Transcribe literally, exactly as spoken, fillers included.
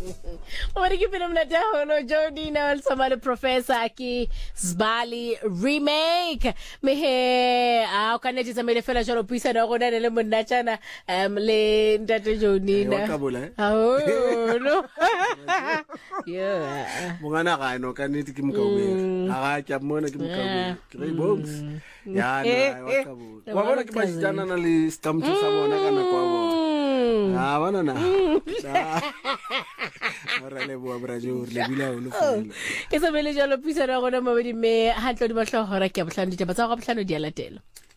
What ke pele mna ta holo Jody na al samale professor ki Zbali remake me he a o kanetse tsamele fela jalo puisa na gona le monna tjana um le ntate Jody na oh no yeah mongana ga no kanetse ke mkaubela ga tja mona ke mkaubela ke bombs ya na wa kabu wa bona ke ba jana na le stamp sa bona kana kwa bona ah bona na ora le bo brajo le bila o lo fela ke sa bele jalo puisa na gona mabedi me ha tlo di ba hlohora ke a bohlano di taba tsa go bohlano di a latela.